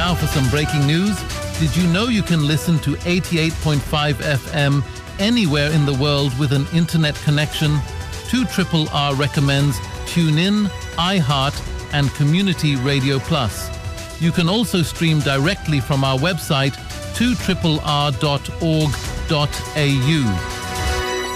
now for some breaking news. Did you know you can listen to 88.5 FM anywhere in the world with an internet connection? 2RRR recommends TuneIn, iHeart, and Community Radio Plus. You can also stream directly from our website 2RRR.org.au.